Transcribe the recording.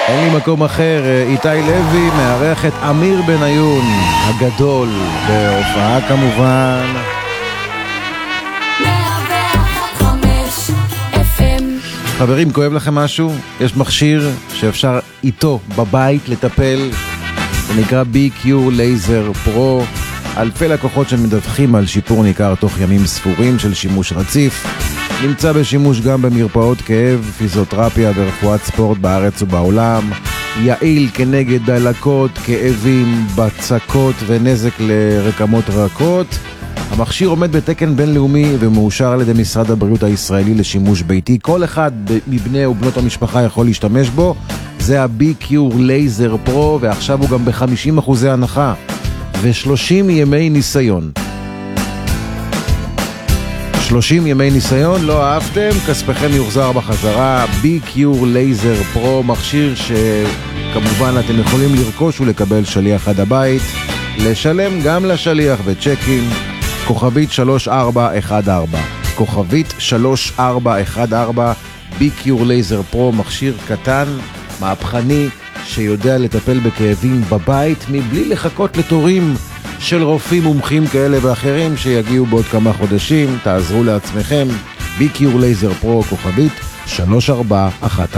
אין לי מקום אחר. איתי לוי מארח את אמיר בניון הגדול בהופעה כמובן. חברים, כואב לכם משהו? יש מכשיר שאפשר איתו בבית לטפל, זה נקרא BQ Laser Pro. אלפי לקוחות שמדווחים על שיפור ניכר תוך ימים ספורים של שימוש רציף. נמצא בשימוש גם במרפאות כאב, פיזיותרפיה ורפואת ספורט בארץ ובעולם. יעיל כנגד דלקות, כאבים, בצקות ונזק לרקמות רכות. המכשיר עומד בתקן בינלאומי ומאושר על ידי משרד הבריאות הישראלי לשימוש ביתי. כל אחד מבני ובנות המשפחה יכול להשתמש בו. זה ה-BQ Laser Pro, ועכשיו הוא גם ב-50% הנחה ו30 ימי ניסיון. 30 ימי ניסיון, לא אהבתם, כספכם יוחזר בחזרה. BQ Laser Pro, מכשיר שכמובן אתם יכולים לרכוש ולקבל שליח עד הבית, לשלם גם לשליח וצ'קים. כוכבית 3414, כוכבית 3414, BQ Laser Pro, מכשיר קטן, מהפכני, שיודע לטפל בכאבים בבית מבלי לחכות לתורים של רופאים מומחים כאלה ואחרים שיגיעו בעוד כמה חודשים. תעזרו לעצמכם. BQ Laser Pro, כוכבית 3414.